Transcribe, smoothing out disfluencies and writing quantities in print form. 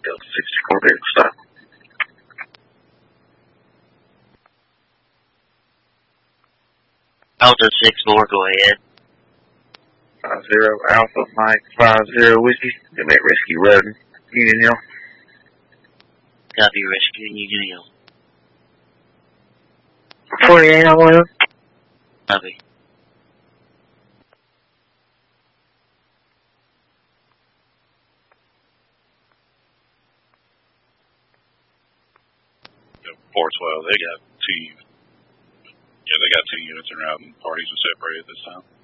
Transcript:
Delta 64 vehicle stop. Delta 64, go ahead. 50 Alpha Mike 50 Whiskey. Give me at Rescue Road, Union Hill. Copy, Rescue Union Hill. 48 on one. Copy. Yeah, 412, they got two units en route and parties are separated this time.